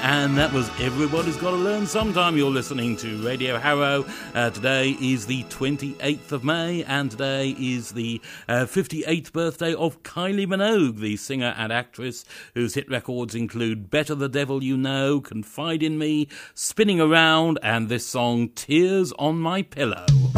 And that was Everybody's Gotta Learn Sometime. You're listening to Radio Harrow. Today is the 28th of May, and today is the 58th birthday of Kylie Minogue, the singer and actress whose hit records include Better the Devil You Know, Confide in Me, Spinning Around, and this song, Tears on My Pillow.